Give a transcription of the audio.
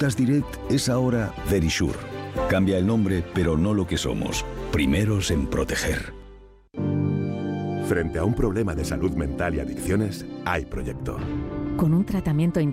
Securitas Direct es ahora Verisure. Cambia el nombre, pero no lo que somos. Primeros en proteger. Frente a un problema de salud mental y adicciones, hay proyecto. Con un tratamiento